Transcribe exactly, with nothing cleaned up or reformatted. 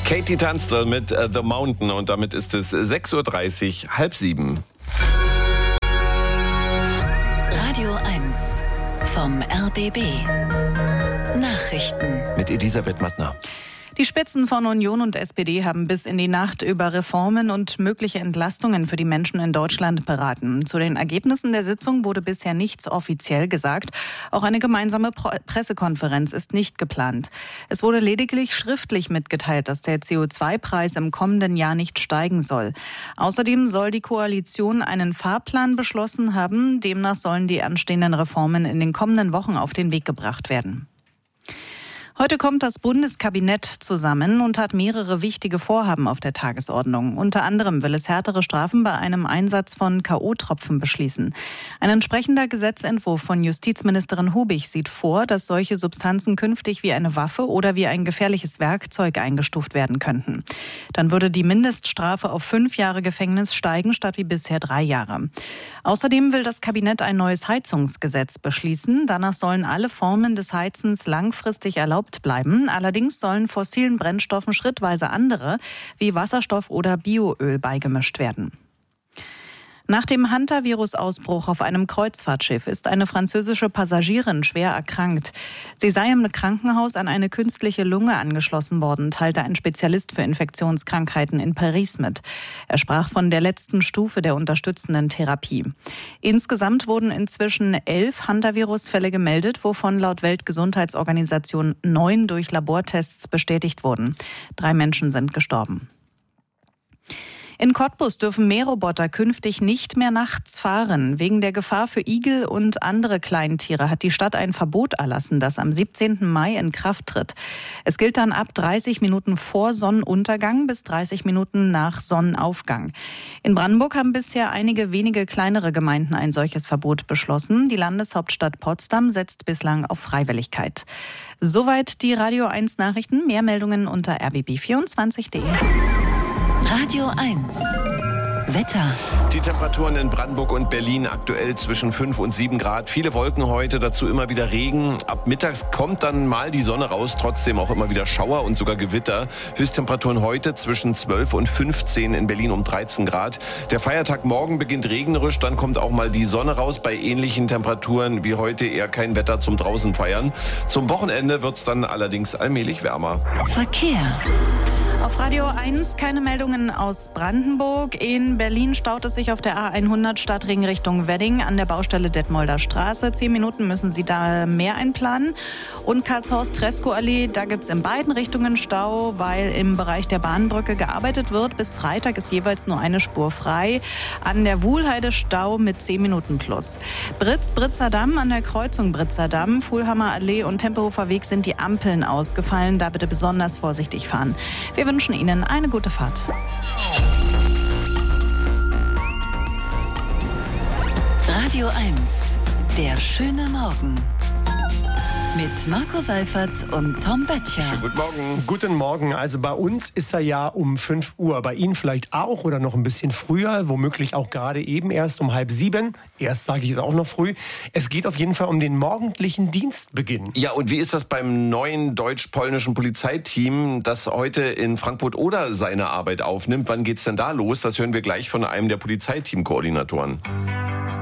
Katie Tunstall mit uh, The Mountain und damit ist es sechs Uhr dreißig, halb sieben. Radio eins vom R B B. Nachrichten Mit Elisabeth Mattner. Die Spitzen von Union und S P D haben bis in die Nacht über Reformen und mögliche Entlastungen für die Menschen in Deutschland beraten. Zu den Ergebnissen der Sitzung wurde bisher nichts offiziell gesagt. Auch eine gemeinsame Pressekonferenz ist nicht geplant. Es wurde lediglich schriftlich mitgeteilt, dass der C O zwei Preis im kommenden Jahr nicht steigen soll. Außerdem soll die Koalition einen Fahrplan beschlossen haben. Demnach sollen die anstehenden Reformen in den kommenden Wochen auf den Weg gebracht werden. Heute kommt das Bundeskabinett zusammen und hat mehrere wichtige Vorhaben auf der Tagesordnung. Unter anderem will es härtere Strafen bei einem Einsatz von K O-Tropfen beschließen. Ein entsprechender Gesetzentwurf von Justizministerin Hubig sieht vor, dass solche Substanzen künftig wie eine Waffe oder wie ein gefährliches Werkzeug eingestuft werden könnten. Dann würde die Mindeststrafe auf fünf Jahre Gefängnis steigen, statt wie bisher drei Jahre. Außerdem will das Kabinett ein neues Heizungsgesetz beschließen. Danach sollen alle Formen des Heizens langfristig erlaubt bleiben. Allerdings sollen fossilen Brennstoffen schrittweise andere, wie Wasserstoff oder Bioöl, beigemischt werden. Nach dem Hantavirus-Ausbruch auf einem Kreuzfahrtschiff ist eine französische Passagierin schwer erkrankt. Sie sei im Krankenhaus an eine künstliche Lunge angeschlossen worden, teilte ein Spezialist für Infektionskrankheiten in Paris mit. Er sprach von der letzten Stufe der unterstützenden Therapie. Insgesamt wurden inzwischen elf Hantavirus-Fälle gemeldet, wovon laut Weltgesundheitsorganisation neun durch Labortests bestätigt wurden. Drei Menschen sind gestorben. In Cottbus dürfen Mähroboter künftig nicht mehr nachts fahren. Wegen der Gefahr für Igel und andere Kleintiere hat die Stadt ein Verbot erlassen, das am siebzehnten Mai in Kraft tritt. Es gilt dann ab dreißig Minuten vor Sonnenuntergang bis dreißig Minuten nach Sonnenaufgang. In Brandenburg haben bisher einige wenige kleinere Gemeinden ein solches Verbot beschlossen. Die Landeshauptstadt Potsdam setzt bislang auf Freiwilligkeit. Soweit die Radio eins Nachrichten. Mehr Meldungen unter r b b vierundzwanzig punkt d e. Radio eins Wetter. Die Temperaturen in Brandenburg und Berlin aktuell zwischen fünf und sieben Grad. Viele Wolken heute, dazu immer wieder Regen. Ab mittags kommt dann mal die Sonne raus, trotzdem auch immer wieder Schauer und sogar Gewitter. Höchsttemperaturen heute zwischen zwölf und fünfzehn, in Berlin um dreizehn Grad. Der Feiertag morgen beginnt regnerisch, dann kommt auch mal die Sonne raus. Bei ähnlichen Temperaturen wie heute eher kein Wetter zum draußen feiern. Zum Wochenende wird's dann allerdings allmählich wärmer. Verkehr. Auf Radio eins keine Meldungen aus Brandenburg. In Berlin staut es sich auf der A hundert Stadtring Richtung Wedding an der Baustelle Detmolder Straße. Zehn Minuten müssen Sie da mehr einplanen. Und Karlshorst-Treskow-Allee, da gibt es in beiden Richtungen Stau, weil im Bereich der Bahnbrücke gearbeitet wird. Bis Freitag ist jeweils nur eine Spur frei. An der Wuhlheide Stau mit zehn Minuten plus. Britz-Britzer Damm an der Kreuzung Britzer Damm, Fuhlhammer Allee und Tempelhofer Weg sind die Ampeln ausgefallen. Da bitte besonders vorsichtig fahren. Wir wünschen Ihnen eine gute Fahrt. Radio eins, der schöne Morgen. Mit Marco Seifert und Tom Böttcher. Schönen guten Morgen. Guten Morgen. Also bei uns ist er ja um fünf Uhr. Bei Ihnen vielleicht auch oder noch ein bisschen früher. Womöglich auch gerade eben erst um halb sieben. Erst sage ich es auch noch früh. Es geht auf jeden Fall um den morgendlichen Dienstbeginn. Ja, und wie ist das beim neuen deutsch-polnischen Polizeiteam, das heute in Frankfurt-Oder seine Arbeit aufnimmt? Wann geht's denn da los? Das hören wir gleich von einem der Polizeiteam-Koordinatoren.